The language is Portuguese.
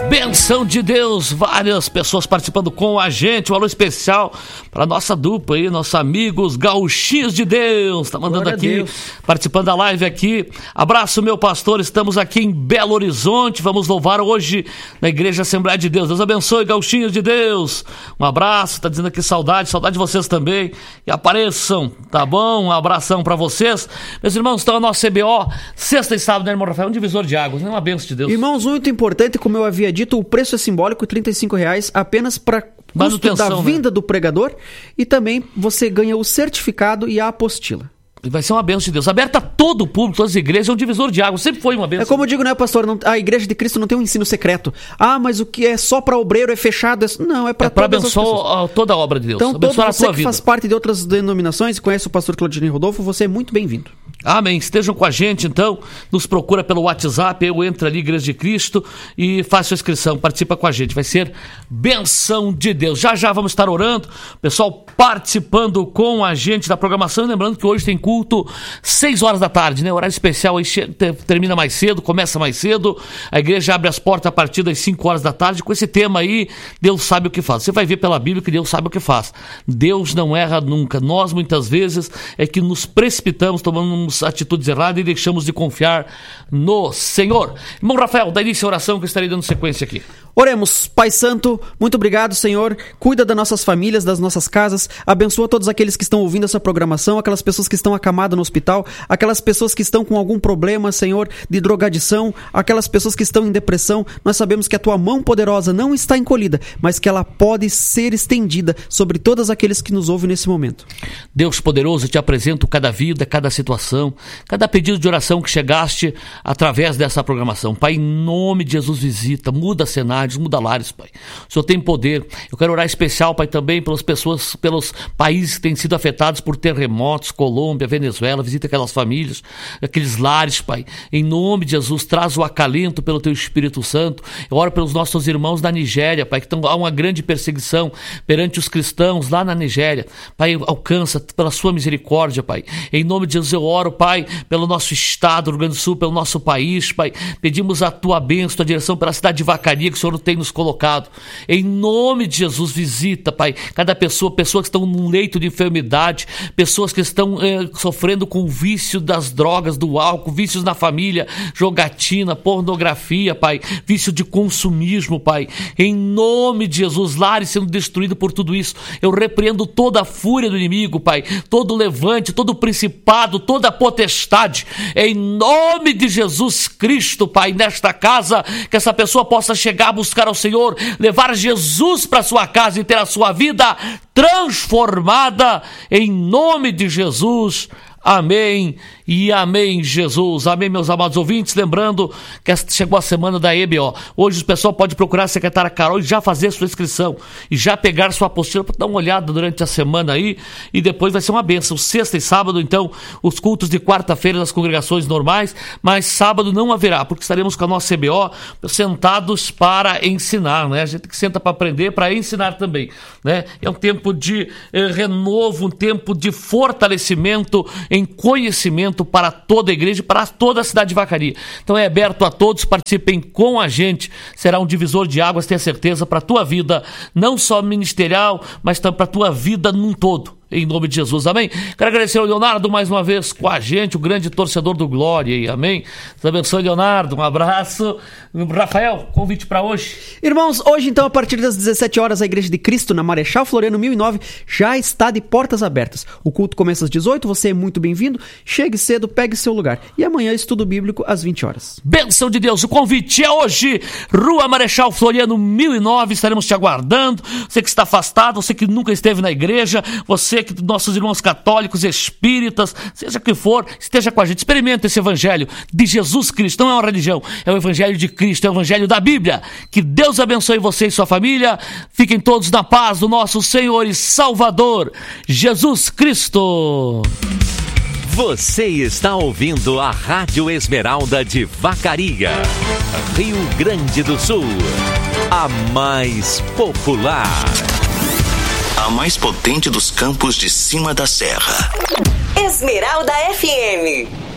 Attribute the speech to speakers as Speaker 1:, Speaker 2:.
Speaker 1: Bênção de Deus, várias pessoas participando com a gente. Um alô especial para nossa dupla aí, nossos amigos Gauchinhos de Deus. Tá mandando glória aqui, participando da live aqui. Abraço, meu pastor, estamos aqui em Belo Horizonte. Vamos louvar hoje na Igreja Assembleia de Deus. Deus abençoe, Gauchinhos de Deus. Um abraço, tá dizendo aqui saudade de vocês também. E apareçam, tá bom? Um abração para vocês. Meus irmãos, estão a nossa CBO, sexta e sábado, né, irmão Rafael? Um divisor de águas, né? Uma bênção de Deus.
Speaker 2: Irmãos, muito importante, como eu havia dito, o preço é simbólico, R$35 apenas para custo da vinda, né, do pregador, e também você ganha o certificado e a apostila.
Speaker 1: Vai ser uma bênção de Deus. Aberta a todo o público, todas as igrejas, é um divisor de águas. Sempre foi uma bênção.
Speaker 2: É como eu digo, né, pastor? A Igreja de Cristo não tem um ensino secreto. Ah, mas o que é só para obreiro é fechado. Não, é para
Speaker 1: abençoar toda a obra de Deus.
Speaker 2: Então,
Speaker 1: abençoar
Speaker 2: todo você que faz parte de outras denominações e conhece o pastor Claudinei Rodolfo, você é muito bem-vindo.
Speaker 1: Amém. Estejam com a gente, então. Nos procura pelo WhatsApp. Eu entro ali, Igreja de Cristo, e faça sua inscrição. Participa com a gente. Vai ser bênção de Deus. Já já vamos estar orando. Pessoal participando com a gente da programação. Lembrando que hoje tem culto 6 horas da tarde, né? Horário especial aí, termina mais cedo, começa mais cedo. A igreja abre as portas a partir das 5 horas da tarde. Com esse tema aí, Deus sabe o que faz. Você vai ver pela Bíblia que Deus sabe o que faz. Deus não erra nunca. Nós, muitas vezes, é que nos precipitamos, tomamos atitudes erradas e deixamos de confiar no Senhor. Irmão Rafael, dá início à oração que eu estarei dando sequência aqui.
Speaker 2: Oremos. Pai Santo, muito obrigado, Senhor. Cuida das nossas famílias, das nossas casas. Abençoa todos aqueles que estão ouvindo essa programação, aquelas pessoas que estão acamadas no hospital, aquelas pessoas que estão com algum problema, Senhor, de drogadição, aquelas pessoas que estão em depressão. Nós sabemos que a Tua mão poderosa não está encolhida, mas que ela pode ser estendida sobre todos aqueles que nos ouvem nesse momento.
Speaker 1: Deus poderoso, eu te apresento cada vida, cada situação, cada pedido de oração que chegaste através dessa programação. Pai, em nome de Jesus, visita, muda cenários, muda lares, Pai. O Senhor tem poder. Eu quero orar especial, Pai, também pelas pessoas, pelos países que têm sido afetados por terremotos, Colômbia, Venezuela. Visita aquelas famílias, aqueles lares, Pai. Em nome de Jesus, traz o acalento pelo Teu Espírito Santo. Eu oro pelos nossos irmãos da Nigéria, Pai, que há uma grande perseguição perante os cristãos lá na Nigéria. Pai, alcança pela Sua misericórdia, Pai. Em nome de Jesus, eu oro, Pai, pelo nosso estado, Rio Grande do Sul, pelo nosso país, Pai. Pedimos a Tua bênção, a Tua direção pela cidade de Vacaria, que o Senhor tem nos colocado. Em nome de Jesus, visita, Pai, cada pessoas que estão num leito de enfermidade, pessoas que estão sofrendo com o vício das drogas, do álcool, vícios na família, jogatina, pornografia, Pai, vício de consumismo, Pai. Em nome de Jesus, lares sendo destruídos por tudo isso. Eu repreendo toda a fúria do inimigo, Pai, todo o levante, todo o principado, toda a potestade. Em nome de Jesus Cristo, Pai, nesta casa, que essa pessoa possa chegar a buscar ao Senhor, levar Jesus para sua casa e ter a sua vida transformada, em nome de Jesus. Amém e amém, Jesus. Amém, meus amados ouvintes. Lembrando que chegou a semana da EBO. Hoje o pessoal pode procurar a secretária Carol e já fazer sua inscrição e já pegar sua apostila para dar uma olhada durante a semana aí, e depois vai ser uma bênção. Sexta e sábado, então, os cultos de quarta-feira nas congregações normais, mas sábado não haverá, porque estaremos com a nossa EBO sentados para ensinar, né? A gente que senta para aprender, para ensinar também, né? É um tempo de renovo, um tempo de fortalecimento em conhecimento para toda a igreja e para toda a cidade de Vacaria. Então é aberto a todos, participem com a gente, será um divisor de águas, tenha certeza, para a tua vida, não só ministerial, mas também para a tua vida num todo. Em nome de Jesus, amém? Quero agradecer ao Leonardo mais uma vez com a gente, o grande torcedor do Glória, aí, amém? Deus abençoe, Leonardo, um abraço. Rafael, convite para hoje.
Speaker 2: Irmãos, hoje então, a partir das 17 horas, a Igreja de Cristo, na Marechal Floriano 1009, já está de portas abertas. O culto começa às 18, você é muito bem-vindo, chegue cedo, pegue seu lugar. E amanhã, estudo bíblico às 20 horas.
Speaker 1: Bênção de Deus, o convite é hoje, Rua Marechal Floriano 1009, estaremos te aguardando. Você que está afastado, você que nunca esteve na igreja, você que nossos irmãos católicos, espíritas, seja que for, esteja com a gente, experimenta esse evangelho de Jesus Cristo. Não é uma religião, é o evangelho de Cristo, é o evangelho da Bíblia. Que Deus abençoe você e sua família. Fiquem todos na paz do nosso Senhor e Salvador Jesus Cristo.
Speaker 3: Você está ouvindo a Rádio Esmeralda de Vacaria, Rio Grande do Sul, a mais popular,
Speaker 4: a mais potente dos campos de cima da serra.
Speaker 5: Esmeralda FM.